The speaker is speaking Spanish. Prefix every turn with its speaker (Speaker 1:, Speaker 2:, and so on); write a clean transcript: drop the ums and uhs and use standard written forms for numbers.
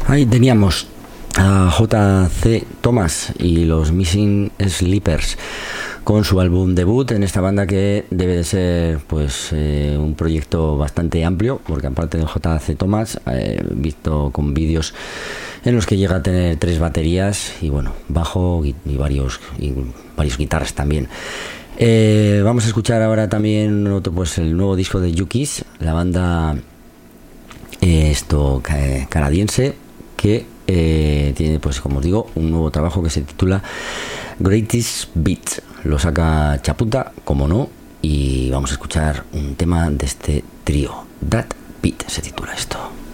Speaker 1: Ahí teníamos a J.C. Thomas y los Missing Sleepers con su álbum debut en esta banda que debe de ser pues un proyecto bastante amplio, porque aparte de J.C. Thomas visto con vídeos en los que llega a tener 3 baterías y bueno, bajo y varios guitarras también. Vamos a escuchar ahora también pues el nuevo disco de Yukis, la banda canadiense que tiene, pues como os digo, un nuevo trabajo que se titula Greatest Beat. Lo saca Chaputa, como no, y vamos a escuchar un tema de este trío. That Beat se titula esto.